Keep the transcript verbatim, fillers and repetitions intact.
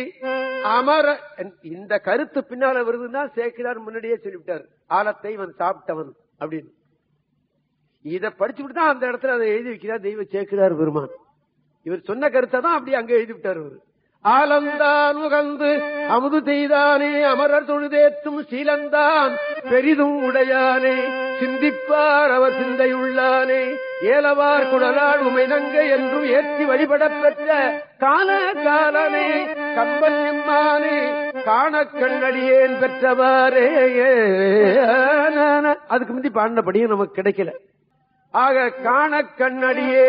அமர இந்த கருத்து பின்னால வருதுன்னா சேக்கிரார் முன்னாடியே சொல்லிவிட்டார். ஆலத்தை இவன் சாப்பிட்டவன் அப்படின்னு. இதை படிச்சுட்டு தான் அந்த இடத்துல அதை எழுதி வைக்கிறார் தெய்வ சேக்கிரார் பெருமான். இவர் சொன்ன கருத்தை தான் அப்படி அங்க எழுதி விட்டார். அவர் ஆலந்தான் உகந்து அமுது செய்தானே அமரர் தொழுதேற்றும் சீலந்தான் பெரிதும் உடையானே சிந்திப்பார் அவர் சிந்தையுள்ளானே ஏலவார் குடலால் உமைநங்க என்றும் ஏற்றி வழிபடப் பெற்ற கால காலனே கம்பன் எம்மானே காண கண்ணடியேன் பெற்றவாறே. அதுக்கு முந்தி பாடினபடியும் நமக்கு கிடைக்கல. ஆக காண கண்ணடியே